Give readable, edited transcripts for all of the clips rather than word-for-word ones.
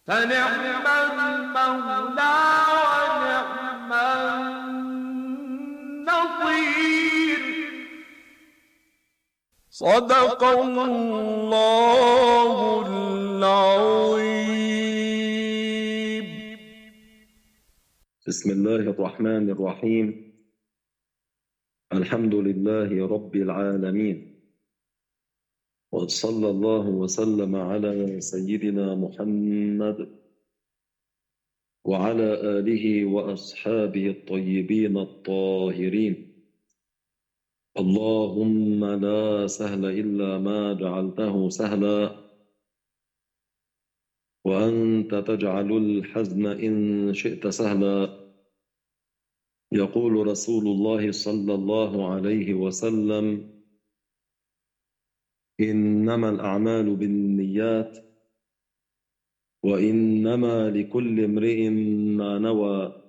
فنعم المولى ونعم النصير. صدق الله العظيم. بسم الله الرحمن الرحيم. الحمد لله رب العالمين، وصلى الله وسلم على سيدنا محمد وعلى آله وأصحابه الطيبين الطاهرين. اللهم لا سهل إلا ما جعلته سهلا، وأنت تجعل الحزن إن شئت سهلا. يقول رسول الله صلى الله عليه وسلم: إنما الأعمال بالنيات وإنما لكل امرئ ما نوى.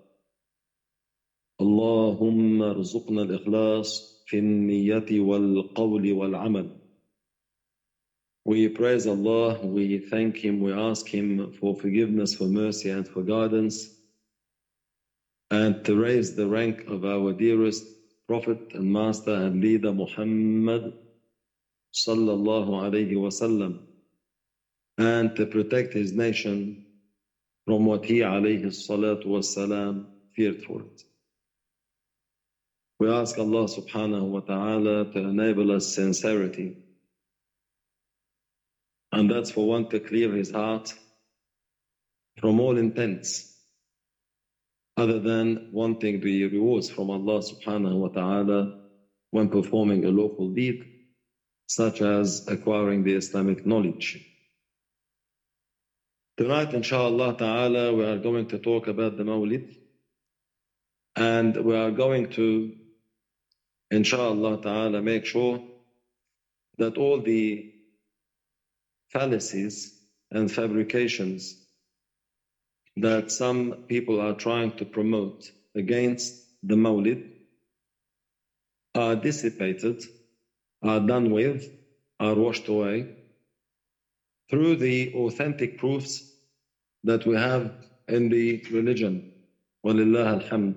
اللهم ارزقنا الإخلاص في النية والقول والعمل. We praise Allah, we thank Him, we ask Him for forgiveness, for mercy and for guidance, and to raise the rank of our dearest Prophet and Master and Leader Muhammad sallallahu alayhi wasallam, and to protect his nation from what he alayhi salatu wassalam feared for it. We ask Allah subhanahu wa ta'ala to enable us sincerity, and that's for one to clear his heart from all intents other than wanting the rewards from Allah subhanahu wa ta'ala when performing a lawful deed, such as acquiring the Islamic knowledge. Tonight, inshallah ta'ala, we are going to talk about the Mawlid, and we are going to, inshallah ta'ala, make sure that all the fallacies and fabrications that some people are trying to promote against the Mawlid are dissipated, are done with, are washed away through the authentic proofs that we have in the religion. Walillah alhamd.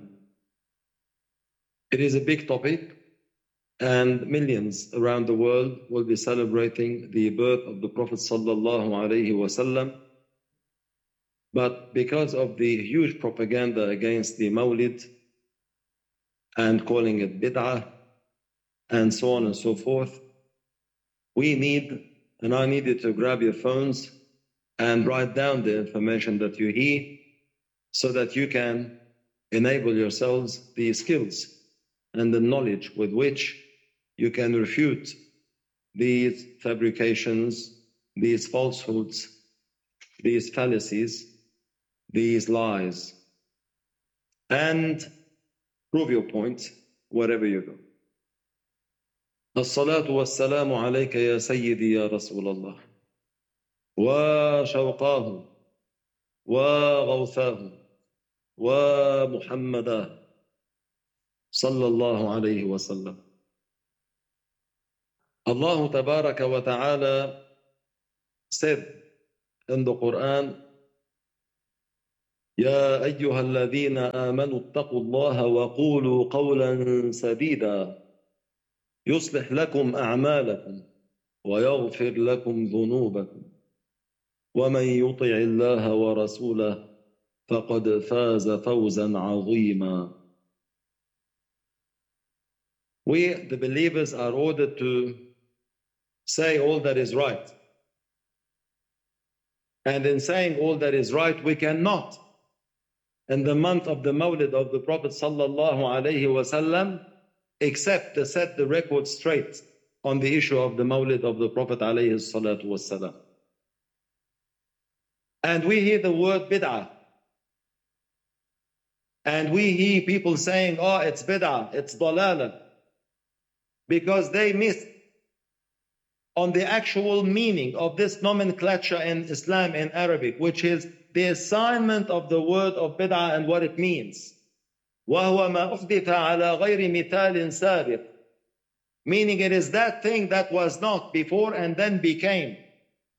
It is a big topic, and millions around the world will be celebrating the birth of the Prophet sallallahu alaihi wasallam. But because of the huge propaganda against the Mawlid and calling it bid'ah and so on and so forth, we need, and I needed to grab your phones and write down the information that you hear so that you can enable yourselves the skills and the knowledge with which you can refute these fabrications, these falsehoods, these fallacies, these lies, and prove your point wherever you go. الصلاة والسلام عليك يا سيدي يا رسول الله، وشوقاه وغوثاه ومحمدا صلى الله عليه وسلم. Allah Tabaraka wa Ta'ala said in the Quran: يا أيها الذين آمنوا اتقوا الله وقولوا قولا سديدا يصلح لكم أعمالكم ويغفر لكم ذنوبكم ومن يطع الله ورسوله فقد فاز فوزا عظيما. We, the believers, are ordered to say all that is right. And in saying all that is right, we cannot, in the month of the Mawlid of the Prophet sallallahu alaihi wasallam, except to set the record straight on the issue of the Mawlid of the Prophet alayhi salatu wasalam. And we hear the word bid'ah. And we hear people saying, oh, it's bid'ah, it's dalala, because they miss on the actual meaning of this nomenclature in Islam in Arabic, which is the assignment of the word of bid'ah and what it means. وَهُوَ مَا أُحْدِثَ عَلَى غَيْرِ مِثَالٍ سَابِقٍ, meaning it is that thing that was not before and then became.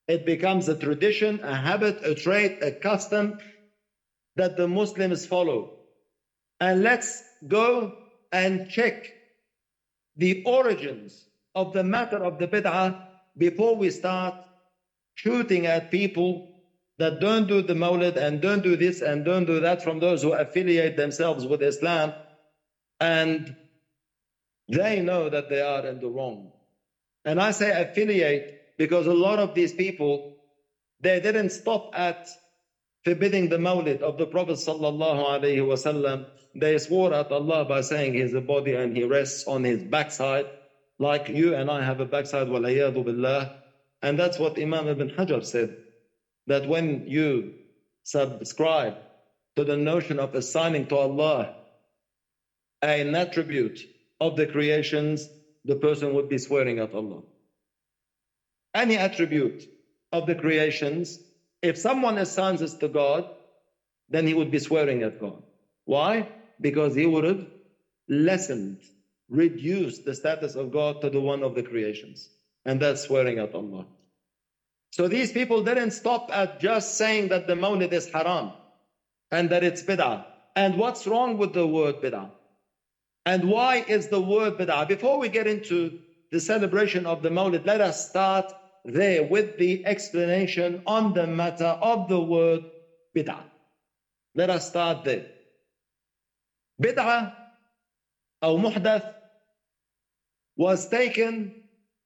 It becomes a tradition, a habit, a trait, a custom that the Muslims follow. And let's go and check the origins of the matter of the bid'ah before we start shooting at people that don't do the Mawlid and don't do this and don't do that, from those who affiliate themselves with Islam, and they know that they are in the wrong. And I say affiliate because a lot of these people, they didn't stop at forbidding the Mawlid of the Prophet sallallahu alaihi wasallam. They swore at Allah by saying he's a body and he rests on his backside, like you and I have a backside, walayadu billah. And that's what Imam Ibn Hajar said, that when you subscribe to the notion of assigning to Allah an attribute of the creations, the person would be swearing at Allah. Any attribute of the creations, if someone assigns it to God, then he would be swearing at God. Why? Because he would have lessened, reduced the status of God to the one of the creations. And that's swearing at Allah. So these people didn't stop at just saying that the Mawlid is haram and that it's bid'ah. And what's wrong with the word bid'ah? And why is the word bid'ah? Before we get into the celebration of the Mawlid, let us start there with the explanation on the matter of the word bid'ah. Let us start there. Bid'ah or muhdath was taken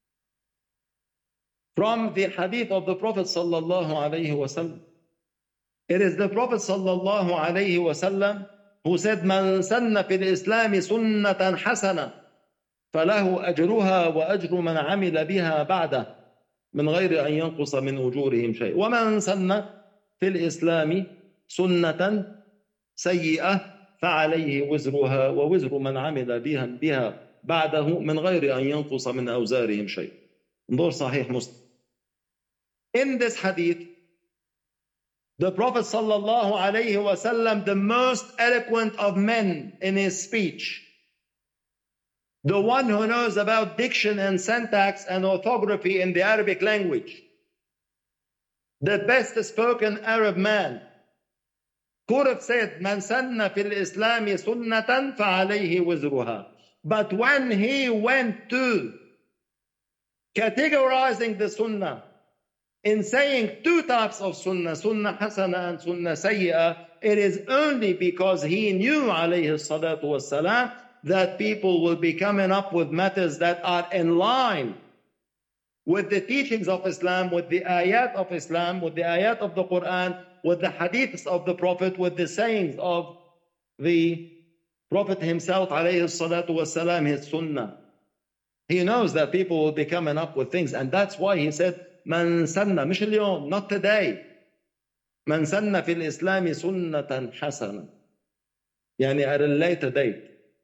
from the hadith of the Prophet sallallahu alaihi wasallam. It is the Prophet sallallahu alaihi wasallam who said, "Man sanna fil Islami sunnatan hasana, falahu ajruha wa ajru man amila biha ba'dah, min ghayri an yanqusa min ujurihim shay. Wa man sanna fil Islami sunnatan sayyi'ah, فعليه وزرها ووزر من عمل بها بعده من غير أن ينقص من أوزارهم شيء." انظر صحيح مسلم. In this hadith, the Prophet sallallahu alaihi wasallam, the most eloquent of men in his speech, the one who knows about diction and syntax and orthography in the Arabic language, the best spoken Arab man, could have said, "Man sanna fil Islami sunnatan fa'alayhi wizruha." But when he went to categorizing the sunnah in saying two types of sunnah, sunnah hasana and sunnah sayyi'ah, it is only because he knew, alayhi salatu wassalam, that people will be coming up with matters that are in line with the teachings of Islam, with the ayat of Islam, with the ayat of the Quran, with the hadiths of the Prophet, with the sayings of the Prophet himself, alayhi salatu wassalam, his sunnah. He knows that people will be coming up with things, and that's why he said, "Man sanna," مش اليوم, not today. "Man sanna fil Islami sunnatan hasana." Yani at a later date.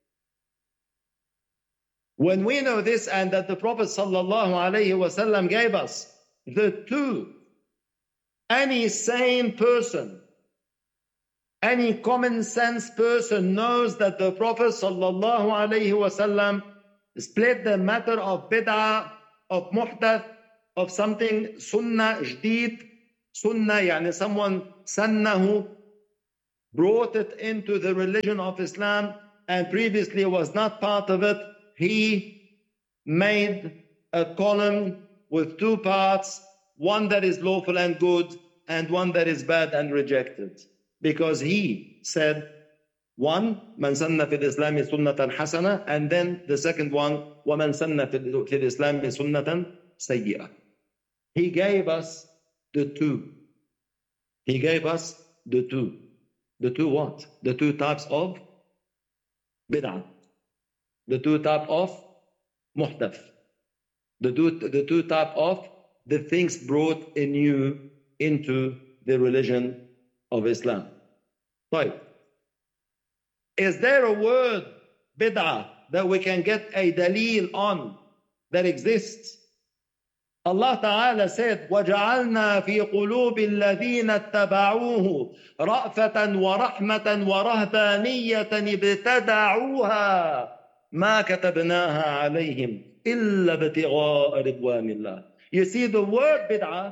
When we know this, and that the Prophet sallallahu alaihi wasallam gave us the two, any sane person, any common sense person knows that the Prophet sallallahu alaihi wasallam split the matter of bid'ah, of muhdath, of something sunnah jdeed. Sunnah yani someone sannahu, brought it into the religion of Islam and previously was not part of it. He made a column with two parts, one that is lawful and good and one that is bad and rejected. Because he said, one, "Man sanna fil Islami sunnatan hasana," and then the second one, وَمَنْ سَنَّ فِي الْإِسْلَامِ سُنَّةً سَيِّئَةً. He gave us the two. He gave us the two. The two what? The two types of bid'ah. The two types of muhdath. The two types of the things brought anew into the religion of Islam. Right. Is there a word, bid'ah, that we can get a dalil on that exists? Allah Ta'ala said, وَجَعَلْنَا فِي قُلُوبِ الَّذِينَ اتَّبَعُوهُ رَأْفَةً وَرَحْمَةً وَرَهْبَانِيَّةً ابْتَدَعُوهَا مَا كَتَبْنَاهَا عَلَيْهِمْ إِلَّا ابْتِغَاءَ رِضْوَانِ اللَّهِ. You see, the word bid'ah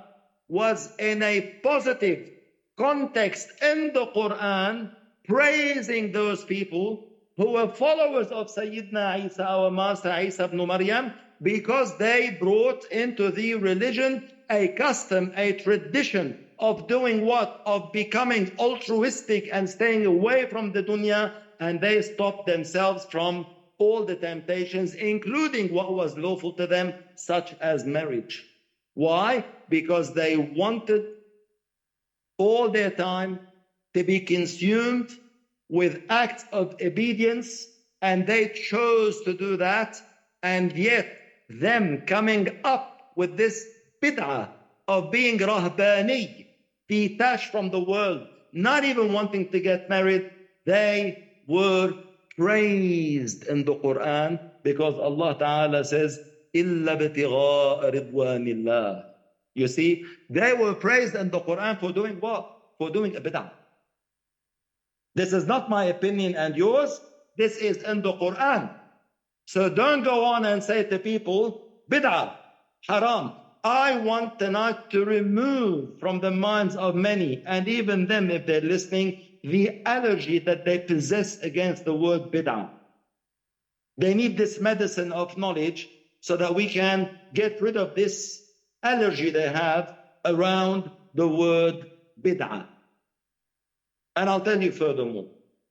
was in a positive context in the Quran, praising those people who were followers of Sayyidina Isa, our master Isa ibn Maryam, because they brought into the religion a custom, a tradition of doing what? Of becoming altruistic and staying away from the dunya, and they stopped themselves from all the temptations, including what was lawful to them, such as marriage. Why? Because they wanted all their time to be consumed with acts of obedience, and they chose to do that, and yet them coming up with this bid'ah of being rahbani, detached from the world, not even wanting to get married, they were praised in the Quran, because Allah Ta'ala says, إِلَّا بِتِغَاءَ رِضْوَانِ اللَّهِ. You see, they were praised in the Quran for doing what? For doing a bid'ah. This is not my opinion and yours. This is in the Quran. So don't go on and say to people, bid'ah, haram. I want tonight to remove from the minds of many, and even them if they're listening, the allergy that they possess against the word bid'ah. They need this medicine of knowledge so that we can get rid of this allergy they have around the word bid'ah. And I'll tell you furthermore.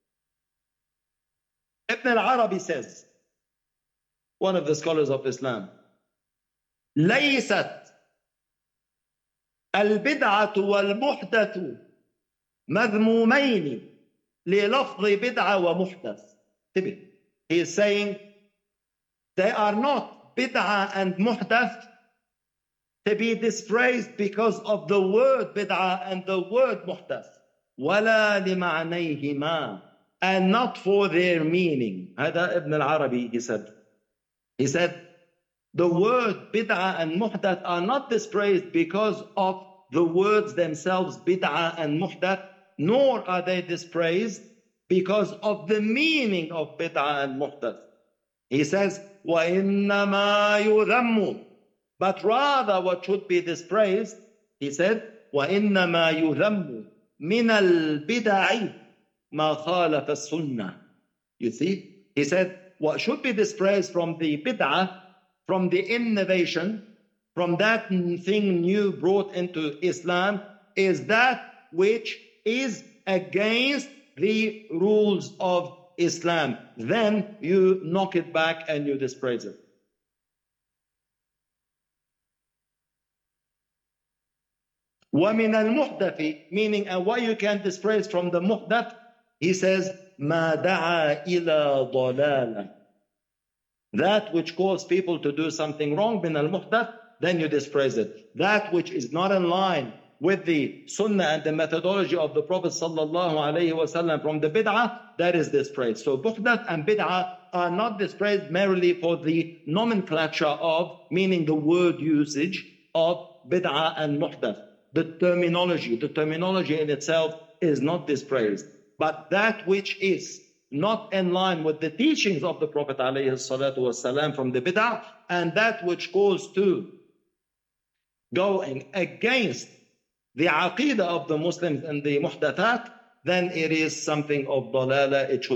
Ibn al-Arabi says, one of the scholars of Islam, ليست البدعة والمحدث مذمومين للفظ بدعة ومحدث. He is saying they are not bid'ah and muhdath to be dispraised because of the word bid'ah and the word muhdath. ولا لمعنيهما, and not for their meaning. هذا Ibn al-Arabi, he said. He said, the word bid'ah and muhdath are not dispraised because of the words themselves, bid'ah and muhdath, nor are they dispraised because of the meaning of bid'ah and muhdath. He says, وَإِنَّمَا يُذَمُّ, but rather what should be dispraised, he said, وَإِنَّمَا يُذَمُّ مِنَ الْبِدَعِ مَا خَالَفَ السُّنَّةِ. You see, he said, what should be dispraised from the bid'ah, from the innovation, from that thing new brought into Islam, is that which is against the rules of Islam. Then you knock it back and you dispraise it. وَمِنَ الْمُحْدَثِ, meaning, and what you can dispraise from the muhdath, he says, مَا دَعَى إِلَى ضَلَالَةٍ, that which calls people to do something wrong, min al-muhdath, then you dispraise it. That which is not in line with the sunnah and the methodology of the Prophet sallallahu alaihi wasallam from the bid'ah, that is dispraised. So muhdath and bid'ah are not dispraised merely for the nomenclature of, meaning the word usage of bid'ah and muhdath. The terminology in itself is not dispraised. But that which is not in line with the teachings of the Prophet ﷺ from the bid'ah, and that which calls to going against the aqidah of the Muslims and the muhdathat, then it is something of dalala. It should